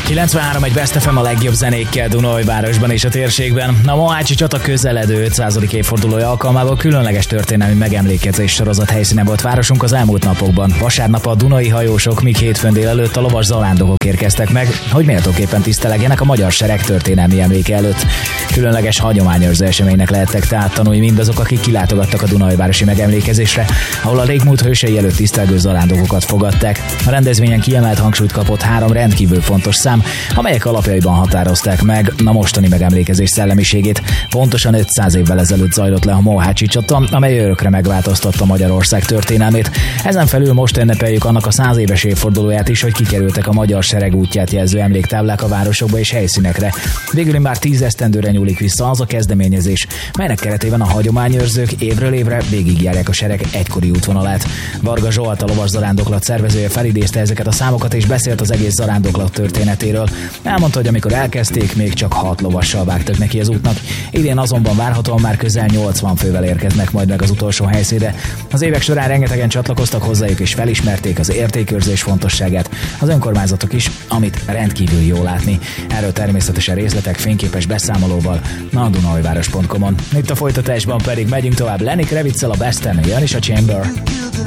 93 egy Best FM a legjobb zenékkel Dunaújvárosban és a térségben. A Mohácsi csata közeledő 500. évfordulója alkalmából különleges történelmi megemlékezés sorozat helyszíne volt városunk az elmúlt napokban. Vasárnap a dunai hajósok, míg hétfőn délelőtt a lovas zarándokok érkeztek meg, hogy méltóképpen tisztelegjenek a magyar sereg történelmi emléke előtt. Különleges hagyományőrző eseménynek lehettek tehát tanulni mindazok, akik kilátogattak a dunaújvárosi megemlékezésre, ahol a régmúlt hősei előtt tisztelgő zarándokokat fogadták. A rendezvényen kiemelt hangsúlyt kapott 3 rendkívül fontos szám, amelyek alapjaiban határozták meg a mostani megemlékezés szellemiségét. Pontosan 500 évvel ezelőtt zajlott le a Mohácsi csata, amely örökre megváltoztatta Magyarország történelmét. Ezen felül most ünnepeljük annak a 100 éves évfordulóját is, hogy kikerültek a magyar sereg útját jelző emléktáblák a városokba és helyszínekre. Végül már 10 esztendőre nyúlik vissza az a kezdeményezés, melynek keretében a hagyományőrzők évről évre végigjárják a sereg egykori útvonalát. Varga Zsolt, a lovas zarándoklat szervezője felidézte ezeket a számokat és beszélt az egész zarándoklat történetéről. Elmondta, hogy amikor elkezdték, még csak 6 lovassal vágtak neki az útnak. Idén azonban várhatóan már közel 80 fővel érkeznek majd meg az utolsó helyszínre. Az évek során rengetegen csatlakoztak hozzájuk és felismerték az értékőrzés fontosságát. Az önkormányzatok is, amit rendkívül jó látni. Erről természetesen részletek fényképes beszámolóval a dunaújváros.com-on. Itt a folytatásban pedig megyünk tovább Lenny Kraviccel a Besten, jön is a Chamber.